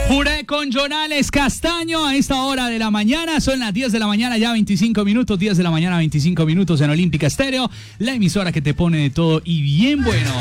Puré con Jonales Castaño a esta hora de la mañana. Son las 10 de la mañana, ya 25 minutos. 10 de la mañana, 25 minutos en Olímpica Estéreo. La emisora que te pone de todo y bien bueno.